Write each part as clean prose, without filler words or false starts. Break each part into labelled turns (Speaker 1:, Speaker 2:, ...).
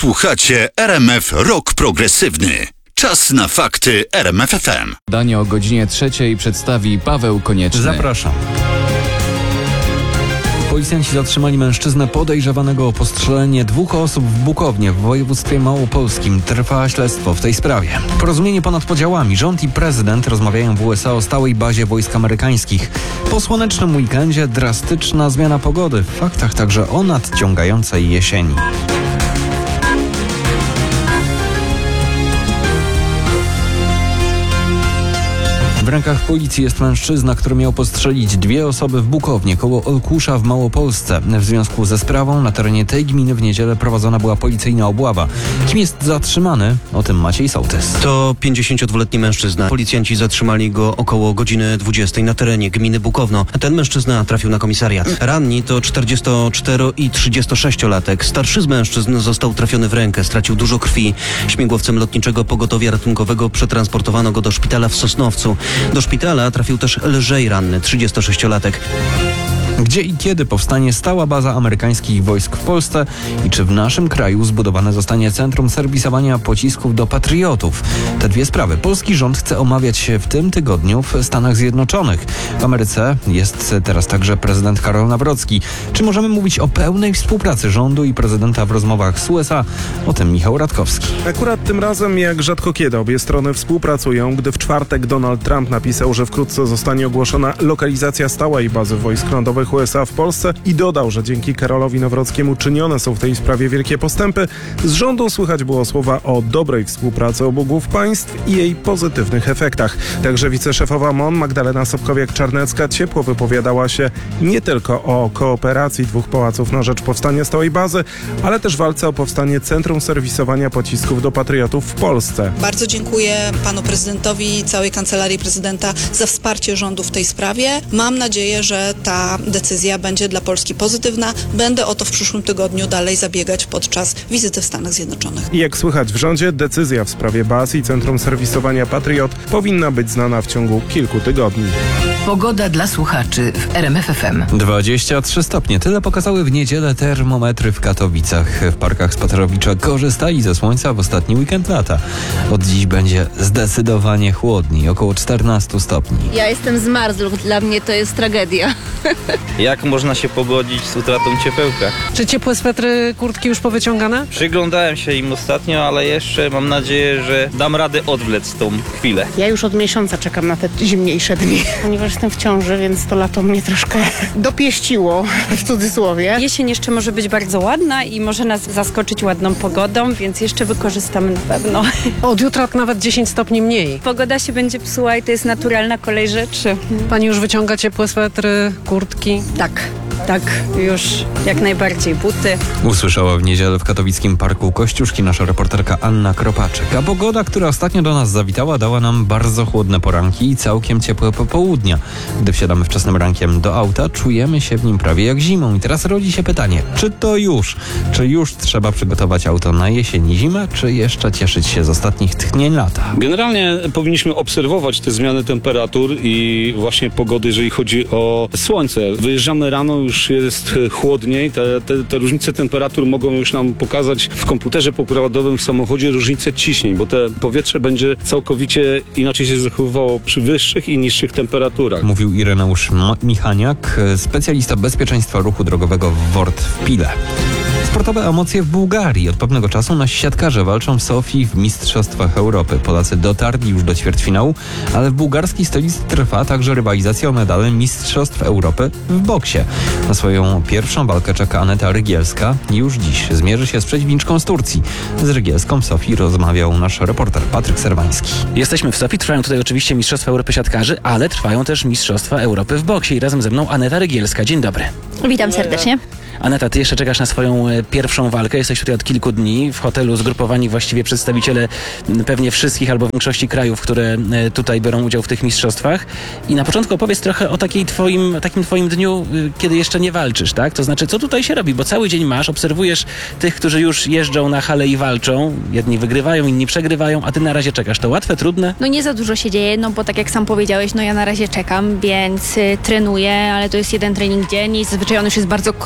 Speaker 1: Słuchacie RMF Rock Progresywny. Czas na fakty RMF FM.
Speaker 2: Danie o godzinie 3 przedstawi Paweł Konieczny.
Speaker 3: Zapraszam. Policjanci zatrzymali mężczyznę podejrzewanego o postrzelenie 2 osób w Bukownie w województwie małopolskim. Trwa śledztwo w tej sprawie. Porozumienie ponad podziałami. Rząd i prezydent rozmawiają w USA o stałej bazie wojsk amerykańskich. Po słonecznym weekendzie drastyczna zmiana pogody. W faktach także o nadciągającej jesieni. W rękach policji jest mężczyzna, który miał postrzelić 2 osoby w Bukownie koło Olkusza w Małopolsce. W związku ze sprawą na terenie tej gminy w niedzielę prowadzona była policyjna obława. Kim jest zatrzymany? O tym Maciej Sołtys.
Speaker 4: To 52-letni mężczyzna. Policjanci zatrzymali go około godziny 20 na terenie gminy Bukowno. Ten mężczyzna trafił na komisariat. Ranni to 44 i 36-latek. Starszy z mężczyzn został trafiony w rękę, stracił dużo krwi. Śmigłowcem lotniczego pogotowia ratunkowego przetransportowano go do szpitala w Sosnowcu. Do szpitala trafił też lżej ranny 36-latek.
Speaker 3: Gdzie i kiedy powstanie stała baza amerykańskich wojsk w Polsce i czy w naszym kraju zbudowane zostanie centrum serwisowania pocisków do patriotów? Te 2 sprawy polski rząd chce omawiać się w tym tygodniu w Stanach Zjednoczonych. W Ameryce jest teraz także prezydent Karol Nawrocki. Czy możemy mówić o pełnej współpracy rządu i prezydenta w rozmowach z USA? O tym Michał Radkowski.
Speaker 5: Akurat tym razem, jak rzadko kiedy, obie strony współpracują, gdy w czwartek Donald Trump napisał, że wkrótce zostanie ogłoszona lokalizacja stałej bazy wojsk lądowych USA w Polsce i dodał, że dzięki Karolowi Nawrockiemu czynione są w tej sprawie wielkie postępy. Z rządu słychać było słowa o dobrej współpracy obu głów państw i jej pozytywnych efektach. Także wiceszefowa MON Magdalena Sobkowiak-Czarnecka ciepło wypowiadała się nie tylko o kooperacji 2 pałaców na rzecz powstania stałej bazy, ale też walce o powstanie centrum serwisowania pocisków do patriotów w Polsce.
Speaker 6: Bardzo dziękuję panu prezydentowi i całej kancelarii prezydenta za wsparcie rządu w tej sprawie. Mam nadzieję, że ta decyzja będzie dla Polski pozytywna. Będę o to w przyszłym tygodniu dalej zabiegać podczas wizyty w Stanach Zjednoczonych.
Speaker 5: I jak słychać w rządzie, decyzja w sprawie baz i centrum serwisowania Patriot powinna być znana w ciągu kilku tygodni.
Speaker 7: Pogoda dla słuchaczy w RMF FM.
Speaker 3: 23 stopnie. Tyle pokazały w niedzielę termometry w Katowicach. W parkach Spacerowicza korzystali ze słońca w ostatni weekend lata. Od dziś będzie zdecydowanie chłodniej, około 14 stopni.
Speaker 8: Ja jestem z Marzlów, dla mnie to jest tragedia.
Speaker 9: Jak można się pogodzić z utratą ciepełka?
Speaker 10: Czy ciepłe swetry, kurtki już powyciągane?
Speaker 9: Przyglądałem się im ostatnio, ale jeszcze mam nadzieję, że dam radę odwlec tą chwilę.
Speaker 10: Ja już od miesiąca czekam na te zimniejsze dni. Ponieważ jestem w ciąży, więc to lato mnie troszkę dopieściło, w cudzysłowie.
Speaker 11: Jesień jeszcze może być bardzo ładna i może nas zaskoczyć ładną pogodą, więc jeszcze wykorzystamy na pewno.
Speaker 10: Od jutra nawet 10 stopni mniej.
Speaker 11: Pogoda się będzie psuła i to jest naturalna kolej rzeczy.
Speaker 10: Pani już wyciąga ciepłe swetry, kurtki?
Speaker 11: Tak, już jak najbardziej buty.
Speaker 3: Usłyszała w niedzielę w katowickim parku Kościuszki nasza reporterka Anna Kropaczyk. A pogoda, która ostatnio do nas zawitała, dała nam bardzo chłodne poranki i całkiem ciepłe popołudnia. Gdy wsiadamy wczesnym rankiem do auta, czujemy się w nim prawie jak zimą. I teraz rodzi się pytanie, czy już trzeba przygotować auto na jesień i zimę, czy jeszcze cieszyć się z ostatnich tchnień lata?
Speaker 12: Generalnie powinniśmy obserwować te zmiany temperatur i właśnie pogody, jeżeli chodzi o słońce. Wyjeżdżamy rano, już jest chłodniej, te różnice temperatur mogą już nam pokazać w komputerze pokładowym w samochodzie różnicę ciśnień, bo te powietrze będzie całkowicie inaczej się zachowywało przy wyższych i niższych temperaturach.
Speaker 3: Mówił Ireneusz Michaniak, specjalista bezpieczeństwa ruchu drogowego w WORD w Pile. Sportowe emocje w Bułgarii. Od pewnego czasu nasi siatkarze walczą w Sofii w Mistrzostwach Europy. Polacy dotarli już do ćwierćfinału, ale w bułgarskiej stolicy trwa także rywalizacja o medale Mistrzostw Europy w boksie. Na swoją pierwszą walkę czeka Aneta Rygielska. Już dziś zmierzy się z przeciwniczką z Turcji. Z Rygielską w Sofii rozmawiał nasz reporter Patryk Serwański.
Speaker 13: Jesteśmy w Sofii, trwają tutaj oczywiście Mistrzostwa Europy siatkarzy, ale trwają też Mistrzostwa Europy w boksie i razem ze mną Aneta Rygielska. Dzień dobry.
Speaker 8: Witam serdecznie.
Speaker 13: Aneta, ty jeszcze czekasz na swoją pierwszą walkę. Jesteś tutaj od kilku dni. W hotelu zgrupowani właściwie przedstawiciele pewnie wszystkich albo większości krajów, które tutaj biorą udział w tych mistrzostwach. I na początku opowiedz trochę o takim twoim dniu, kiedy jeszcze nie walczysz, tak? To znaczy, co tutaj się robi? Bo cały dzień obserwujesz tych, którzy już jeżdżą na halę i walczą. Jedni wygrywają, inni przegrywają, a ty na razie czekasz. To łatwe, trudne?
Speaker 8: No nie za dużo się dzieje, no bo tak jak sam powiedziałeś, no ja na razie czekam, więc trenuję, ale to jest jeden trening dziennie i zazwyczaj on już jest bardzo krótki, to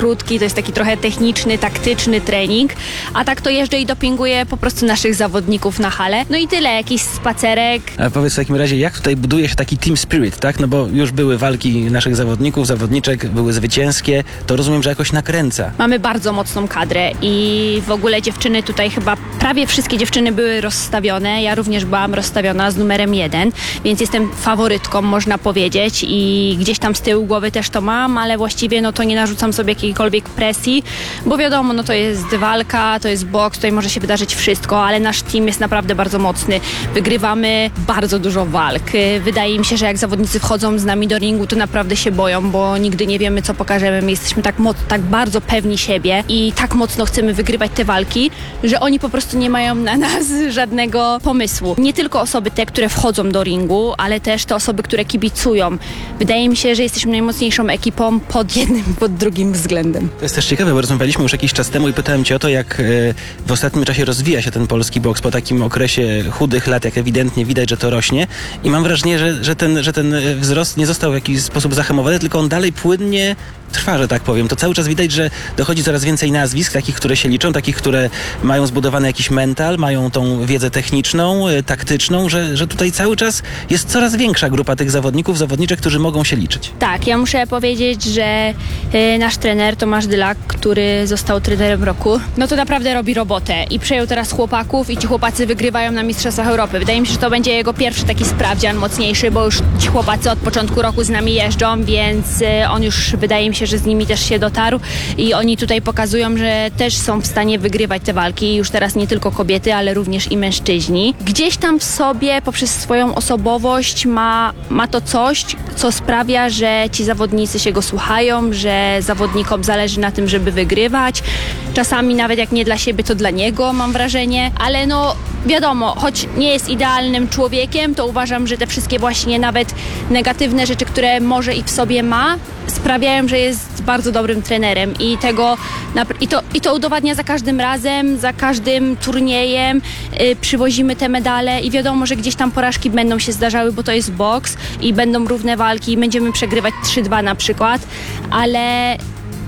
Speaker 8: to jest taki trochę techniczny, taktyczny trening, a tak to jeżdżę i dopinguję po prostu naszych zawodników na hale. No i tyle, jakiś spacerek.
Speaker 13: A powiedz w takim razie, jak tutaj buduje się taki team spirit, tak? No bo już były walki naszych zawodników, zawodniczek, były zwycięskie, to rozumiem, że jakoś nakręca.
Speaker 8: Mamy bardzo mocną kadrę i w ogóle dziewczyny tutaj chyba prawie wszystkie dziewczyny były rozstawione. Ja również byłam rozstawiona z numerem 1, więc jestem faworytką, można powiedzieć, i gdzieś tam z tyłu głowy też to mam, ale właściwie no to nie narzucam sobie jakiejkolwiek presji, bo wiadomo, no to jest walka, to jest boks, tutaj może się wydarzyć wszystko, ale nasz team jest naprawdę bardzo mocny. Wygrywamy bardzo dużo walk. Wydaje mi się, że jak zawodnicy wchodzą z nami do ringu, to naprawdę się boją, bo nigdy nie wiemy, co pokażemy. My jesteśmy tak bardzo pewni siebie i tak mocno chcemy wygrywać te walki, że oni po prostu nie mają na nas żadnego pomysłu. Nie tylko osoby te, które wchodzą do ringu, ale też te osoby, które kibicują. Wydaje mi się, że jesteśmy najmocniejszą ekipą pod jednym, pod drugim względem.
Speaker 13: To jest też ciekawe, bo rozmawialiśmy już jakiś czas temu i pytałem cię o to, jak w ostatnim czasie rozwija się ten polski boks po takim okresie chudych lat, jak ewidentnie widać, że to rośnie, i mam wrażenie, że ten wzrost nie został w jakiś sposób zahamowany, tylko on dalej płynnie trwa, że tak powiem. To cały czas widać, że dochodzi coraz więcej nazwisk, takich, które się liczą, takich, które mają zbudowany jakiś mental, mają tą wiedzę techniczną, taktyczną, że tutaj cały czas jest coraz większa grupa tych zawodników, zawodniczek, którzy mogą się liczyć.
Speaker 8: Tak, ja muszę powiedzieć, że nasz trener Tomasz Dylak, który został trenerem roku, no to naprawdę robi robotę i przejął teraz chłopaków i ci chłopacy wygrywają na Mistrzostwach Europy. Wydaje mi się, że to będzie jego pierwszy taki sprawdzian mocniejszy, bo już ci chłopacy od początku roku z nami jeżdżą, więc on już, wydaje mi się, że z nimi też się dotarł i oni tutaj pokazują, że też są w stanie wygrywać te walki. Już teraz nie tylko kobiety, ale również i mężczyźni. Gdzieś tam w sobie poprzez swoją osobowość ma to coś, co sprawia, że ci zawodnicy się go słuchają, że zawodnikom zależy na tym, żeby wygrywać. Czasami nawet jak nie dla siebie, to dla niego, mam wrażenie. Ale no wiadomo, choć nie jest idealnym człowiekiem, to uważam, że te wszystkie właśnie nawet negatywne rzeczy, które może i w sobie ma, sprawiają, że jest bardzo dobrym trenerem i to udowadnia za każdym razem, za każdym turniejem. Przywozimy te medale i wiadomo, że gdzieś tam porażki będą się zdarzały, bo to jest boks i będą równe walki i będziemy przegrywać 3-2 na przykład, ale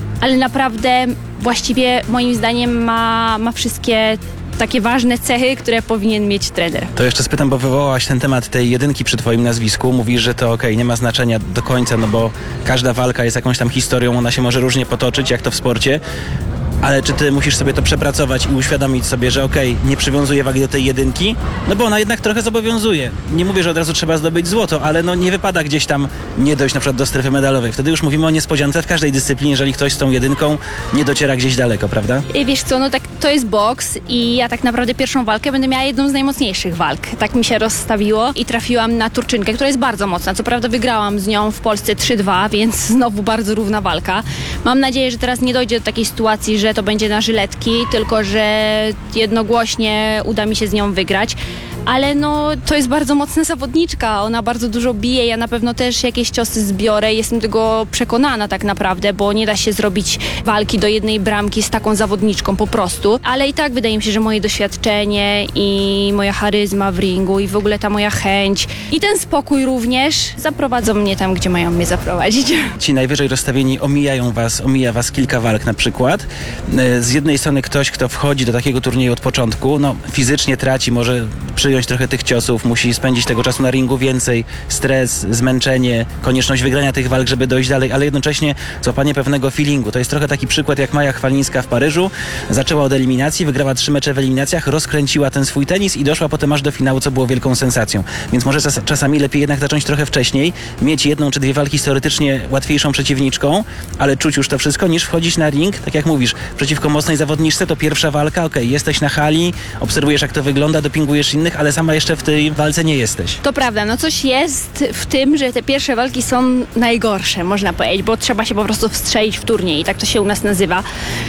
Speaker 8: naprawdę właściwie moim zdaniem ma wszystkie takie ważne cechy, które powinien mieć trener.
Speaker 13: To jeszcze spytam, bo wywołałaś ten temat tej jedynki przy twoim nazwisku. Mówisz, że to nie ma znaczenia do końca, no bo każda walka jest jakąś tam historią, ona się może różnie potoczyć, jak to w sporcie. Ale czy ty musisz sobie to przepracować i uświadomić sobie, że nie przywiązuję wagi do tej jedynki? No bo ona jednak trochę zobowiązuje. Nie mówię, że od razu trzeba zdobyć złoto, ale nie wypada gdzieś tam nie dojść na przykład do strefy medalowej. Wtedy już mówimy o niespodziance w każdej dyscyplinie, jeżeli ktoś z tą jedynką nie dociera gdzieś daleko, prawda?
Speaker 8: I wiesz co, no tak to jest boks i ja tak naprawdę pierwszą walkę będę miała jedną z najmocniejszych walk. Tak mi się rozstawiło i trafiłam na Turczynkę, która jest bardzo mocna. Co prawda wygrałam z nią w Polsce 3-2, więc znowu bardzo równa walka. Mam nadzieję, że teraz nie dojdzie do takiej sytuacji, że to będzie na żyletki, tylko że jednogłośnie uda mi się z nią wygrać. Ale to jest bardzo mocna zawodniczka, ona bardzo dużo bije, ja na pewno też jakieś ciosy zbiorę, jestem tego przekonana tak naprawdę, bo nie da się zrobić walki do jednej bramki z taką zawodniczką po prostu, ale i tak wydaje mi się, że moje doświadczenie i moja charyzma w ringu i w ogóle ta moja chęć i ten spokój również zaprowadzą mnie tam, gdzie mają mnie zaprowadzić.
Speaker 13: Ci najwyżej rozstawieni omija was kilka walk na przykład. Z jednej strony ktoś, kto wchodzi do takiego turnieju od początku, fizycznie traci, może przyjąć trochę tych ciosów, musi spędzić tego czasu na ringu więcej, stres, zmęczenie, konieczność wygrania tych walk, żeby dojść dalej, ale jednocześnie złapanie pewnego feelingu. To jest trochę taki przykład jak Maja Chwalińska w Paryżu. Zaczęła od eliminacji, wygrała 3 mecze w eliminacjach, rozkręciła ten swój tenis i doszła potem aż do finału, co było wielką sensacją. Więc może czasami lepiej jednak zacząć trochę wcześniej, mieć 1 czy 2 walki z teoretycznie łatwiejszą przeciwniczką, ale czuć już to wszystko, niż wchodzić na ring, tak jak mówisz, przeciwko mocnej zawodniczce, to pierwsza walka, jesteś na hali, obserwujesz jak to wygląda, dopingujesz innych, ale sama jeszcze w tej walce nie jesteś.
Speaker 8: To prawda, coś jest w tym, że te pierwsze walki są najgorsze, można powiedzieć, bo trzeba się po prostu wstrzelić w turniej, tak to się u nas nazywa.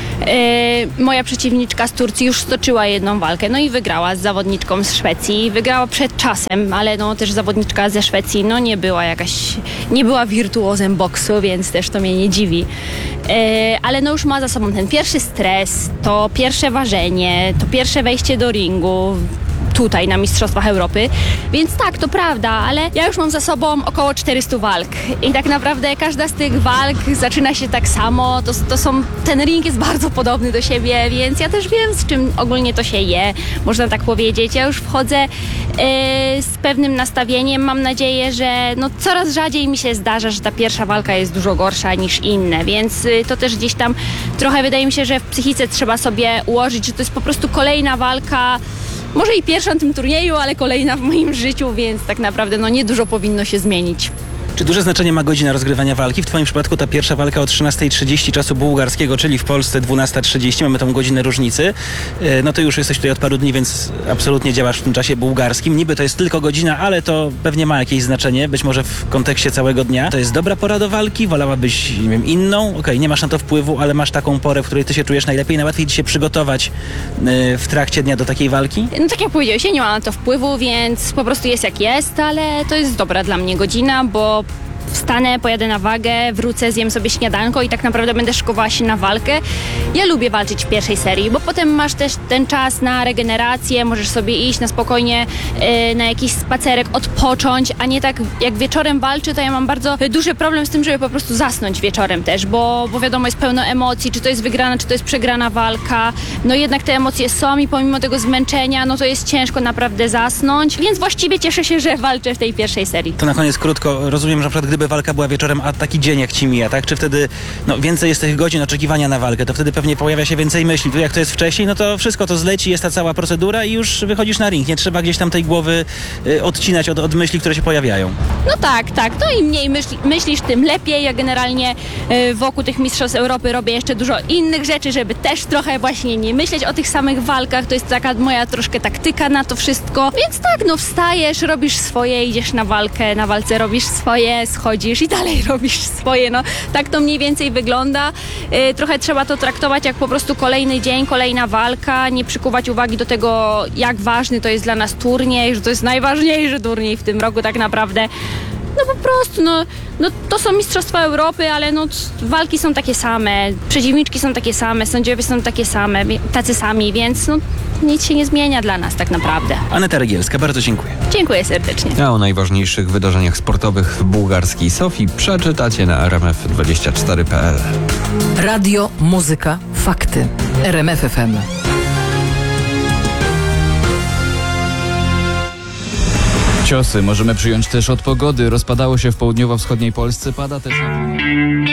Speaker 8: Moja przeciwniczka z Turcji już stoczyła 1 walkę, i wygrała z zawodniczką z Szwecji. Wygrała przed czasem, ale też zawodniczka ze Szwecji, nie była wirtuozem boksu, więc też to mnie nie dziwi. Ale już ma za sobą ten pierwszy stres, to pierwsze ważenie, to pierwsze wejście do ringu. tutaj na Mistrzostwach Europy. Więc tak, to prawda, ale ja już mam za sobą około 400 walk i tak naprawdę każda z tych walk zaczyna się tak samo. Ten ring jest bardzo podobny do siebie, więc ja też wiem, z czym ogólnie to się je, można tak powiedzieć. Ja już wchodzę z pewnym nastawieniem. Mam nadzieję, że coraz rzadziej mi się zdarza, że ta pierwsza walka jest dużo gorsza niż inne, więc to też gdzieś tam trochę wydaje mi się, że w psychice trzeba sobie ułożyć, że to jest po prostu kolejna walka, może i pierwsza na tym turnieju, ale kolejna w moim życiu, więc tak naprawdę nie dużo powinno się zmienić.
Speaker 13: Czy duże znaczenie ma godzina rozgrywania walki? W twoim przypadku ta pierwsza walka o 13:30 czasu bułgarskiego, czyli w Polsce 12:30, mamy tą godzinę różnicy. No to już jesteś tutaj od paru dni, więc absolutnie działasz w tym czasie bułgarskim. Niby to jest tylko godzina, ale to pewnie ma jakieś znaczenie, być może w kontekście całego dnia. To jest dobra pora do walki? Wolałabyś, nie wiem, inną? Okej, nie masz na to wpływu, ale masz taką porę, w której ty się czujesz najlepiej, najłatwiej ci się przygotować w trakcie dnia do takiej walki?
Speaker 8: No tak jak powiedziałeś, ja nie mam na to wpływu, więc po prostu jest jak jest, ale to jest dobra dla mnie godzina, bo wstanę, pojadę na wagę, wrócę, zjem sobie śniadanko i tak naprawdę będę szykowała się na walkę. Ja lubię walczyć w pierwszej serii, bo potem masz też ten czas na regenerację, możesz sobie iść na spokojnie na jakiś spacerek, odpocząć, a nie tak jak wieczorem walczy, to ja mam bardzo duży problem z tym, żeby po prostu zasnąć wieczorem też, bo wiadomo, jest pełno emocji, czy to jest wygrana, czy to jest przegrana walka. No jednak te emocje są i pomimo tego zmęczenia, to jest ciężko naprawdę zasnąć, więc właściwie cieszę się, że walczę w tej pierwszej serii.
Speaker 13: To na koniec krótko, rozumiem, że na przykład gdyby walka była wieczorem, a taki dzień jak ci mija, tak? Czy wtedy więcej jest tych godzin oczekiwania na walkę, to wtedy pewnie pojawia się więcej myśli. Tu jak to jest wcześniej, to wszystko to zleci, jest ta cała procedura i już wychodzisz na ring. Nie trzeba gdzieś tam tej głowy odcinać od myśli, które się pojawiają.
Speaker 8: No tak. No i mniej myślisz, tym lepiej. Ja generalnie wokół tych Mistrzostw Europy robię jeszcze dużo innych rzeczy, żeby też trochę właśnie nie myśleć o tych samych walkach. To jest taka moja troszkę taktyka na to wszystko. Więc tak, wstajesz, robisz swoje, idziesz na walkę, na walce robisz swoje, schodzisz i dalej robisz swoje. Tak to mniej więcej wygląda. Trochę trzeba to traktować jak po prostu kolejny dzień, kolejna walka, nie przykuwać uwagi do tego, jak ważny to jest dla nas turniej, że to jest najważniejszy turniej w tym roku tak naprawdę. Po prostu, to są Mistrzostwa Europy, ale walki są takie same, przeciwniczki są takie same, sędziowie są tacy sami, więc nic się nie zmienia dla nas tak naprawdę.
Speaker 13: Aneta Rygielska, bardzo dziękuję.
Speaker 8: Dziękuję serdecznie.
Speaker 3: A o najważniejszych wydarzeniach sportowych w bułgarskiej Sofii przeczytacie na rmf24.pl.
Speaker 7: Radio, muzyka, fakty. RMF FM.
Speaker 2: Ciosy możemy przyjąć też od pogody. Rozpadało się w południowo-wschodniej Polsce, pada też na